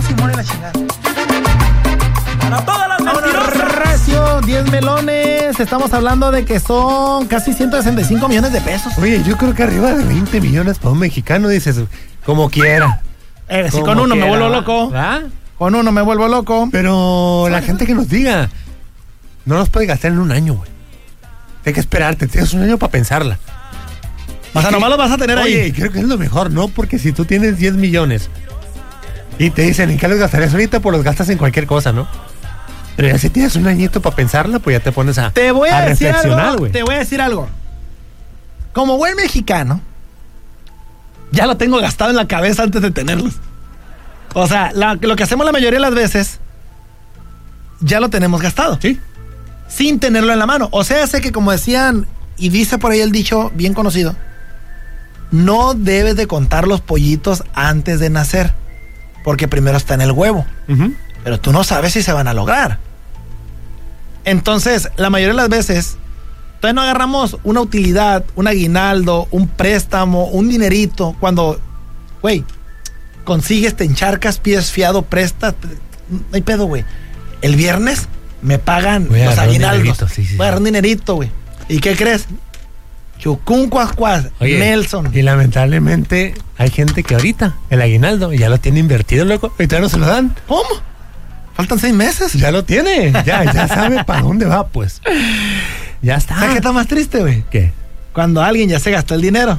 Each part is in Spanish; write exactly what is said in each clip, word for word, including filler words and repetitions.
Simón y la chingada. Para todas las mentirosas. Recio, diez melones. Estamos hablando de que son casi ciento sesenta y cinco millones de pesos. Oye, yo creo que arriba de veinte millones para un mexicano, dices, como quiera. Eh, si Como con uno quiera, me vuelvo loco. ¿verdad? Con uno me vuelvo loco. Pero la gente que nos diga, no los puede gastar en un año, güey. Hay que esperarte, tienes un año para pensarla. O sea, nomás lo vas a tener Oye, ahí. creo que es lo mejor, ¿no? Porque si tú tienes diez millones y te dicen, ¿en qué los gastarías ahorita? Pues los gastas en cualquier cosa, ¿no? Pero ya si tienes un añito para pensarla, pues ya te pones a, Te voy a, a decir reflexionar, algo. güey. Te voy a decir algo. Como buen mexicano, ya lo tengo gastado en la cabeza antes de tenerlos. O sea, la- lo que hacemos la mayoría de las veces, ya lo tenemos gastado. Sí. Sin tenerlo en la mano. O sea, sé que como decían, y dice por ahí el dicho bien conocido, no debes de contar los pollitos antes de nacer, porque primero está en el huevo. Uh-huh. Pero tú no sabes si se van a lograr. Entonces, la mayoría de las veces, todavía no agarramos una utilidad, un aguinaldo, un préstamo, un dinerito, cuando, güey, consigues, te encharcas, pides fiado, prestas, no hay pedo, güey. El viernes me pagan Voy a los agarrar un aguinaldos. dinerito, sí, sí, Voy a agarrar sí. un dinerito, güey. ¿Y qué crees? Chucuncuascuas, Oye, Nelson. Y lamentablemente hay gente que ahorita el aguinaldo ya lo tiene invertido, loco, y todavía no se lo dan. ¿Cómo? Faltan seis meses. Ya lo tiene, ya, ya sabe para dónde va, pues. Ya está. ¿Sabes qué está más triste, güey? ¿Qué? Cuando alguien ya se gastó el dinero.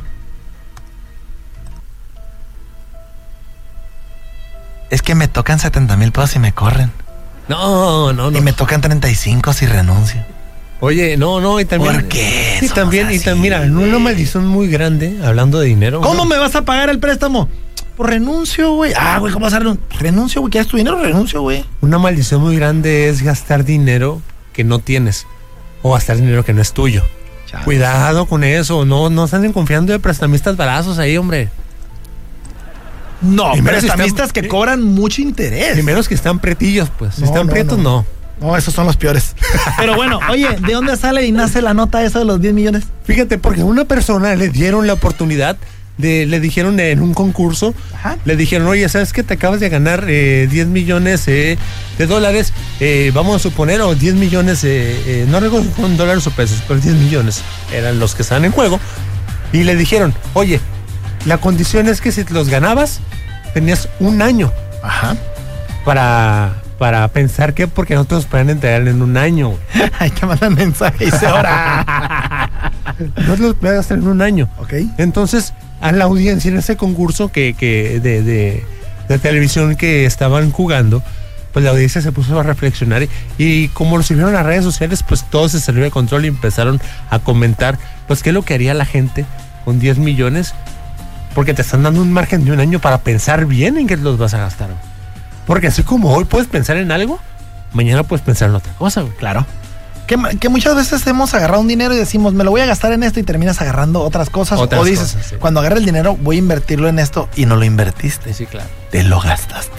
Es que me tocan setenta mil pesos y me corren. No, no, no. Y me tocan treinta y cinco si renuncio. Oye, no, no, y también. ¿Por qué Y somos también, y así? también, mira, en una maldición muy grande, hablando de dinero. ¿Cómo ¿no? me vas a pagar el préstamo? Pues renuncio, güey. Ah, güey, ¿cómo vas a renunciar? Renuncio, güey. ¿Quieres tu dinero? Renuncio, güey. Una maldición muy grande es gastar dinero que no tienes. O gastar dinero que no es tuyo. Chale. Cuidado con eso. No, no están confiando de prestamistas barazos ahí, hombre. No, Primero si prestamistas están- que cobran mucho interés. Primeros que están pretillos, pues. Si No, están no, prietos, no. no. No, esos son los peores. Pero bueno, oye, ¿de dónde sale y nace la nota esa de los diez millones? Fíjate, porque a una persona le dieron la oportunidad de, le dijeron en un concurso, Ajá. le dijeron, oye, ¿sabes qué? Te acabas de ganar eh, diez millones eh, de dólares, eh, vamos a suponer, o diez millones, eh, eh, no recuerdo si fueron dólares o pesos, pero diez millones eran los que estaban en juego, y le dijeron, oye, la condición es que si te los ganabas, tenías un año Ajá. para... para pensar que porque nosotros pueden entregar en un año, güey. Ahí te mandan mensajes ahora. No los pueden gastar en un año. Ok. Entonces, a la audiencia en ese concurso que, que de, de, de televisión que estaban jugando, pues la audiencia se puso a reflexionar y, y como lo sirvieron las redes sociales, pues todo se salió de control y empezaron a comentar, pues qué es lo que haría la gente con diez millones, porque te están dando un margen de un año para pensar bien en qué los vas a gastar. Porque así como hoy puedes pensar en algo, mañana puedes pensar en otra cosa, güey. Claro. Que, que muchas veces hemos agarrado un dinero y decimos, me lo voy a gastar en esto y terminas agarrando otras cosas. Otras o dices, cosas, sí. cuando agarre el dinero voy a invertirlo en esto y no lo invertiste. Sí, claro. Te lo gastaste.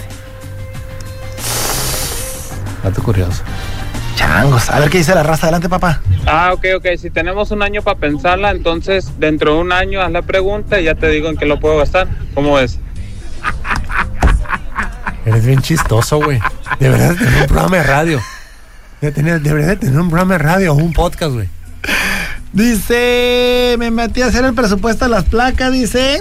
Dato curioso. Changos. A ver qué dice la raza. Adelante, papá. Ah, ok, ok. Si tenemos un año para pensarla, entonces dentro de un año haz la pregunta y ya te digo en qué lo puedo gastar. ¿Cómo ves? Eres bien chistoso, güey. Deberías de tener un programa de radio. De tener- Deberías de tener un programa de radio o un podcast, güey. Dice, me metí a hacer el presupuesto de las placas, dice.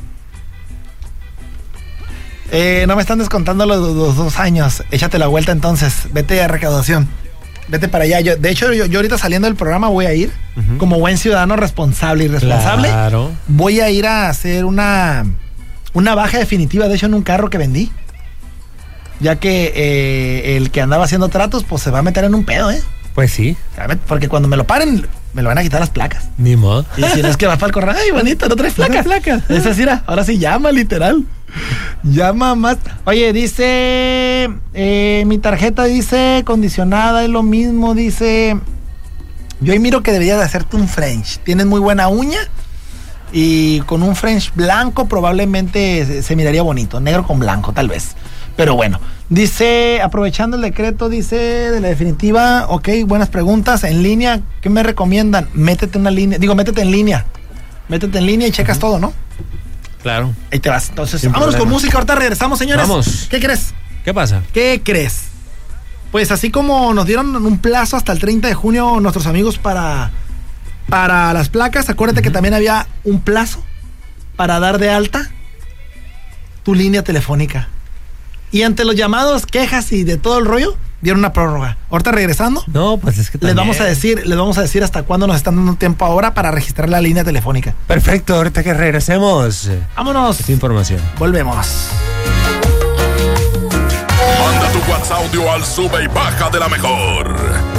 Eh, no me están descontando los, los dos años. Échate la vuelta entonces. Vete a recaudación. Vete para allá. Yo, de hecho, yo, yo ahorita saliendo del programa voy a ir, Ujú. como buen ciudadano responsable y responsable, Claro. voy a ir a hacer una, una baja definitiva, de hecho, en un carro que vendí. Ya que eh, el que andaba haciendo tratos, pues se va a meter en un pedo, ¿eh? Pues sí, Porque cuando me lo paren, me lo van a quitar las placas. ni modo. Y si no es que vas para el correo, ay, bonito, no traes placas. placas. Esa sí, era, ahora sí llama, literal. Llama más. Oye, dice, eh, mi tarjeta dice condicionada, es lo mismo, dice. Yo ahí miro que deberías de hacerte un French. Tienes muy buena uña y con un French blanco probablemente se, se miraría bonito. Negro con blanco, tal vez. Pero bueno, dice, aprovechando el decreto, dice, de la definitiva, ok, buenas preguntas, en línea, ¿qué me recomiendan? Métete una línea, digo, métete en línea, métete en línea y checas uh-huh. todo, ¿no? Claro. Ahí te vas, entonces, Sin vámonos problema. con música, ahorita regresamos, señores. Vamos. ¿Qué crees? ¿Qué pasa? ¿Qué crees? Pues así como nos dieron un plazo hasta el treinta de junio nuestros amigos para, para las placas, acuérdate uh-huh. que también había un plazo para dar de alta tu línea telefónica. Y ante los llamados, quejas y de todo el rollo, dieron una prórroga. Ahorita regresando, no, pues es que les vamos a decir, les vamos a decir hasta cuándo nos están dando tiempo ahora para registrar la línea telefónica. Perfecto, ahorita que regresemos. Vámonos. Esta información. Volvemos. Manda tu WhatsApp audio al sube y baja de la mejor